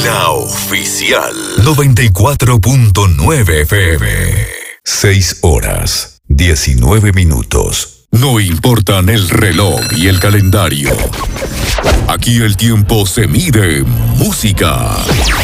La oficial 94.9 FM. 6 horas, 19 minutos. No importan el reloj y el calendario. Aquí el tiempo se mide en música.